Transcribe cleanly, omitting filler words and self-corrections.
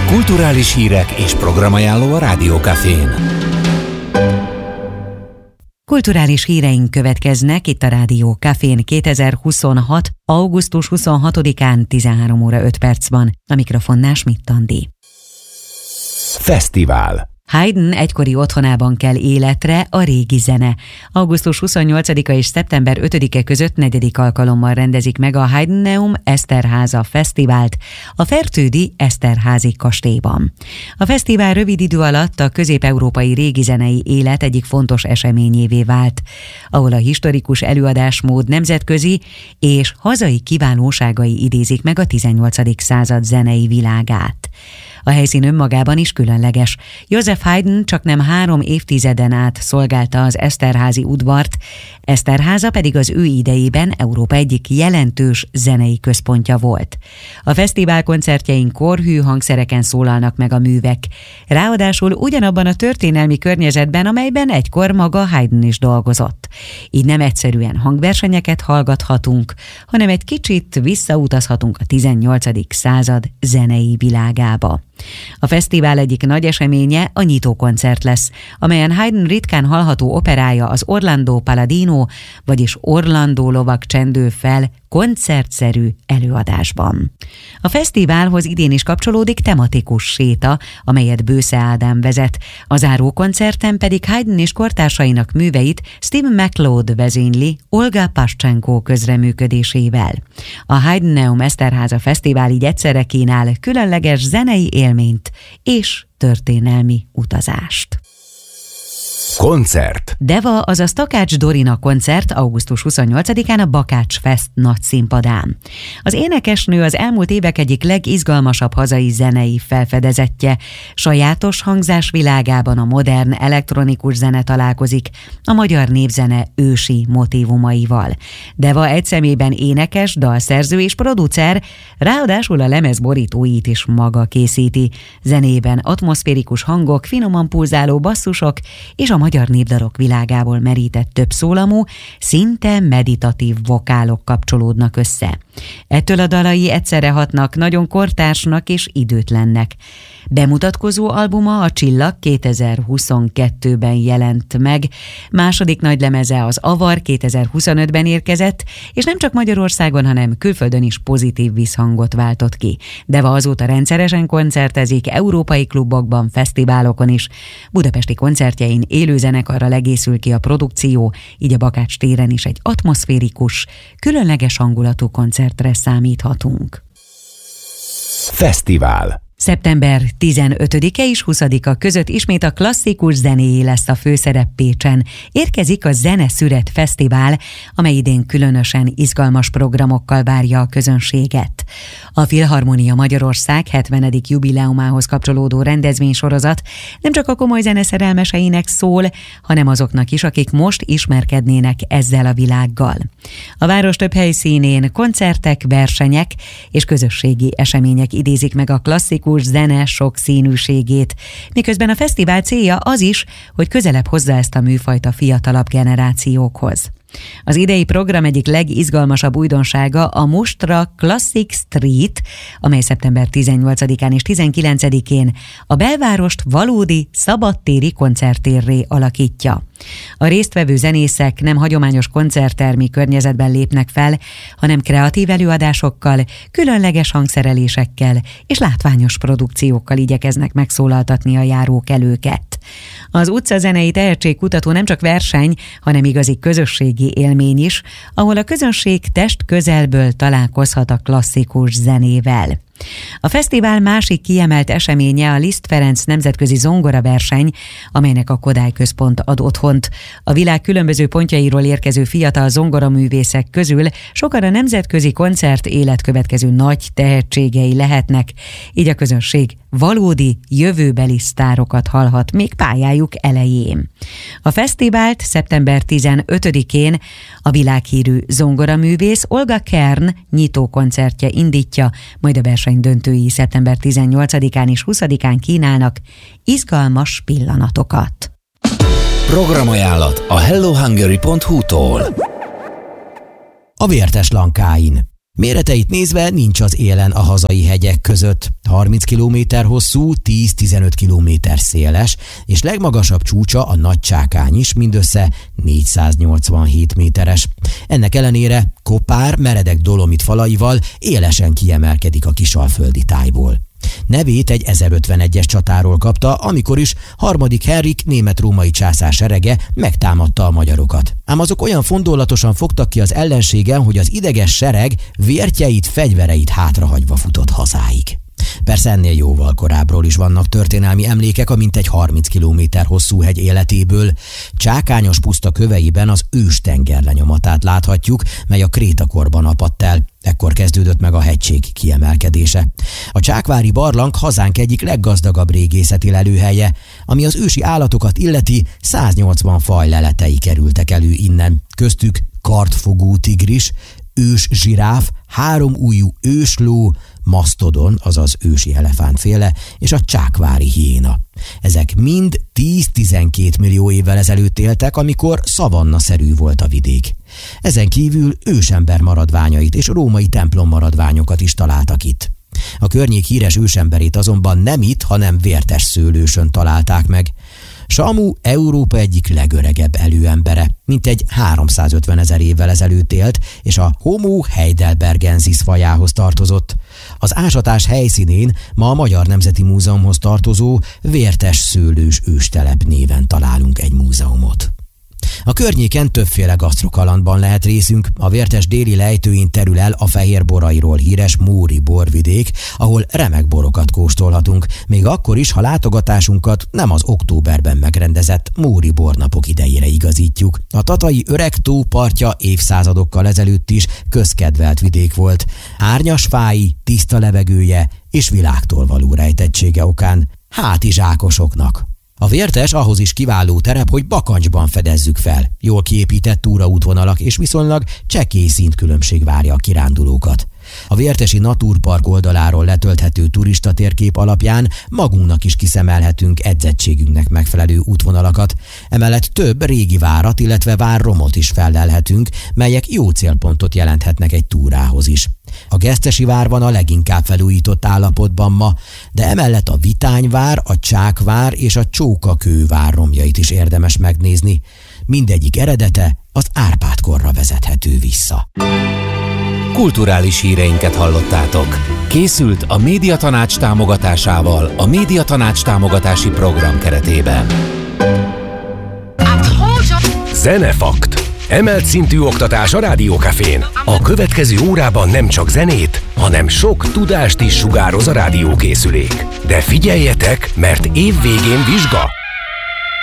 Kulturális hírek és programajánló a Rádiókafén. Kulturális híreink következnek itt a Rádiókafén 2026. augusztus 26-án 13 óra 5 percben. A mikrofonnál Schmidt Andi. Fesztivál. Haydn egykori otthonában kell életre a régi zene. Augusztus 28-a és szeptember 5-e között 4. alkalommal rendezik meg a Haydneum Eszterháza Fesztivált a Fertődi Eszterházi kastélyban. A fesztivál rövid idő alatt a közép-európai régizenei élet egyik fontos eseményévé vált, ahol a historikus előadásmód nemzetközi és hazai kiválóságai idézik meg a 18. század zenei világát. A helyszín önmagában is különleges. Joseph Haydn csaknem 3 évtizeden át szolgálta az Eszterházi udvart, Eszterháza pedig az ő idejében Európa egyik jelentős zenei központja volt. A fesztivál koncertjein korhű hangszereken szólalnak meg a művek, ráadásul ugyanabban a történelmi környezetben, amelyben egykor maga Haydn is dolgozott. Így nem egyszerűen hangversenyeket hallgathatunk, hanem egy kicsit visszautazhatunk a 18. század zenei világába. A fesztivál egyik nagy eseménye a nyitókoncert lesz, amelyen Haydn ritkán hallható operája az Orlando Paladino, vagyis Orlandó lovak csendül fel koncertszerű előadásban. A fesztiválhoz idén is kapcsolódik tematikus séta, amelyet Bősze Ádám vezet. A záró koncerten pedig Haydn és kortársainak műveit Steve McLeod vezényli Olga Paschenko közreműködésével. A Haydneum Eszterháza Fesztivál így egyszerre kínál különleges zenei élményt és történelmi utazást. Koncert. Deva, azaz Takács Dorina koncert augusztus 28-án a Bakács Fest nagy színpadán. Az énekesnő az elmúlt évek egyik legizgalmasabb hazai zenei felfedezettje. Sajátos hangzás világában a modern elektronikus zene találkozik a magyar népzene ősi motívumaival. Deva egy személyben énekes, dalszerző és producer, ráadásul a lemez borítóit is maga készíti. Zenében atmoszférikus hangok, finoman pulzáló basszusok és a magyar népdalok világából merített több szólamú, szinte meditatív vokálok kapcsolódnak össze. Ettől a dalai egyszerre hatnak nagyon kortársnak és időtlennek. Bemutatkozó albuma, a Csillag 2022-ben jelent meg, második nagylemeze, az Avar 2025-ben érkezett, és nem csak Magyarországon, hanem külföldön is pozitív visszhangot váltott ki. Deva azóta rendszeresen koncertezik, európai klubokban, fesztiválokon is. Budapesti koncertjein élő zenekarra legészül ki a produkció, így a Bakács téren is egy atmoszférikus, különleges hangulatú koncertre számíthatunk. Fesztivál. Szeptember 15-e és 20-a között ismét a klasszikus zenéjé lesz a főszerep Pécsen. Érkezik a Zeneszüret Fesztivál, amely idén különösen izgalmas programokkal várja a közönséget. A Filharmonia Magyarország 70. jubileumához kapcsolódó rendezvénysorozat nem csak a komoly zene szerelmeseinek szól, hanem azoknak is, akik most ismerkednének ezzel a világgal. A város több helyszínén koncertek, versenyek és közösségi események idézik meg a klasszikus zene sokszínűségét, miközben a fesztivál célja az is, hogy közelebb hozza ezt a műfajt a fiatalabb generációkhoz. Az idei program egyik legizgalmasabb újdonsága a Mustra Classic Street, amely szeptember 18-án és 19-én a belvárost valódi szabadtéri koncerttérré alakítja. A résztvevő zenészek nem hagyományos koncerttermi környezetben lépnek fel, hanem kreatív előadásokkal, különleges hangszerelésekkel és látványos produkciókkal igyekeznek megszólaltatni a járókelőket. Az utcazenei tehetségkutató nem csak verseny, hanem igazi közösségi élmény is, ahol a közönség test közelből találkozhat a klasszikus zenével. A fesztivál másik kiemelt eseménye a Liszt Ferenc nemzetközi zongoraverseny, amelynek a Kodály Központ ad otthont. A világ különböző pontjairól érkező fiatal zongoraművészek közül sokan a nemzetközi koncert életkövetkező nagy tehetségei lehetnek, így a közönség valódi jövőbeli sztárokat hallhat még pályájuk elején. A fesztivált szeptember 15-én a világhírű zongoraművész Olga Kern nyitó koncertje indítja, majd a verseny döntői szeptember 18-án és 20-án kínálnak izgalmas pillanatokat. Programajánlat a hellohungary.hu-tól. A Vértes Lankáin. Méreteit nézve nincs az élen a hazai hegyek között. 30 km hosszú, 10-15 km széles, és legmagasabb csúcsa, a Nagy Csákány is mindössze 487 méteres. Ennek ellenére kopár, meredek dolomit falaival élesen kiemelkedik a Kisalföldi tájból. Nevét egy 1051-es csatáról kapta, amikor is harmadik Henrik német-római császár serege megtámadta a magyarokat. Ám azok olyan fondorlatosan fogtak ki az ellenségen, hogy az ideges sereg vértjeit, fegyvereit hátrahagyva futott hazáig. Persze ennél jóval korábbról is vannak történelmi emlékek a mintegy 30 km hosszú hegy életéből. Csákányos puszta köveiben az őstenger lenyomatát láthatjuk, mely a krétakorban apadt el. Ekkor kezdődött meg a hegység kiemelkedése. A csákvári barlang hazánk egyik leggazdagabb régészeti lelőhelye, ami az ősi állatokat illeti, 180 faj leletei kerültek elő innen. Köztük kartfogú tigris, ős zsiráf, 3 ujjú ősló, masztodon, azaz ősi elefántféle, és a csákvári hiéna. Ezek mind 10-12 millió évvel ezelőtt éltek, amikor szavannaszerű volt a vidék. Ezen kívül ősember maradványait és római templom maradványokat is találtak itt. A környék híres ősemberét azonban nem itt, hanem Vértesszőlősön találták meg. Samu Európa egyik legöregebb előembere, mintegy 350 000 évvel ezelőtt élt, és a Homo heidelbergensis fajához tartozott. Az ásatás helyszínén ma a Magyar Nemzeti Múzeumhoz tartozó Vértesszőlős őstelep néven találunk egy múzeumot. A környéken többféle gasztrokalandban lehet részünk. A Vértes déli lejtőin terül el a fehér borairól híres Móri borvidék, ahol remek borokat kóstolhatunk, még akkor is, ha látogatásunkat nem az októberben megrendezett Móri bornapok idejére igazítjuk. A tatai öreg tó partja évszázadokkal ezelőtt is közkedvelt vidék volt. Árnyas fái, tiszta levegője és világtól való rejtettsége okán hátizsákosoknak. A Vértes ahhoz is kiváló terep, hogy bakancsban fedezzük fel. Jól kiépített túraútvonalak és viszonylag csekély szintkülönbség várja a kirándulókat. A Vértesi Naturpark oldaláról letölthető turista térkép alapján magunknak is kiszemelhetünk edzettségünknek megfelelő útvonalakat. Emellett több régi várat, illetve várromot is fellelhetünk, melyek jó célpontot jelenthetnek egy túrához is. A Gesztesi vár van a leginkább felújított állapotban ma, de emellett a Vitányvár, a Csákvár és a Csókakő várromjait is érdemes megnézni. Mindegyik eredete az Árpád-korra vezethető vissza. Kulturális híreinket hallottátok. Készült a Médiatanács támogatásával a Médiatanács támogatási program keretében. Zenefakt. Emelt szintű oktatás a Rádiókafén. A következő órában nem csak zenét, hanem sok tudást is sugároz a rádiókészülék. De figyeljetek, mert év végén vizsga!